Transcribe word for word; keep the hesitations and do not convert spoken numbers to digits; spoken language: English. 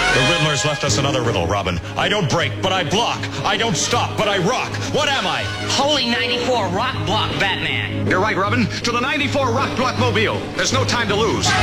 The Riddler's left us another riddle, Robin. I don't break, but I block. I don't stop, but I rock. What am I? Holy ninety-four Rock Block Batman. You're right, Robin. To the ninety-four Rock Block Mobile. There's no time to lose.